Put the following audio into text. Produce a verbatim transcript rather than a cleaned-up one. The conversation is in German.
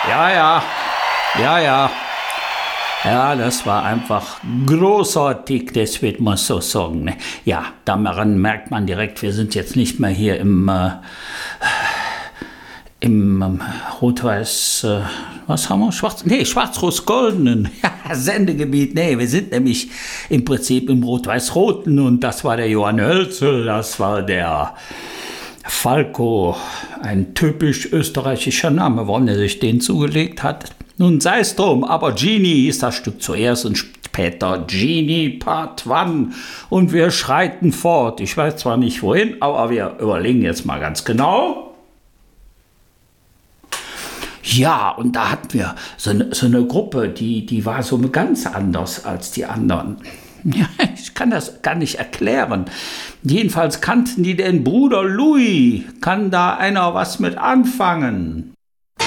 Ja, ja, ja, ja. Ja, das war einfach großartig, das wird man so sagen. Ne? Ja, daran merkt man direkt, wir sind jetzt nicht mehr hier im, äh, im ähm, Rot-Weiß, äh, was haben wir? Schwarz, nee, Schwarz-Rot-Goldenen Sendegebiet. Nee, wir sind nämlich im Prinzip im Rot-Weiß-Roten und das war der Johann Hölzel, das war der Falco, ein typisch österreichischer Name, warum er sich den zugelegt hat. Nun sei es drum, aber Genie hieß das Stück zuerst und später Genie Part eins und wir schreiten fort. Ich weiß zwar nicht wohin, aber wir überlegen jetzt mal ganz genau. Ja, und da hatten wir so eine, so eine Gruppe, die, die war so ganz anders als die anderen. Ja, ich kann das gar nicht erklären. Jedenfalls kannten die den Bruder Louis. Kann da einer was mit anfangen?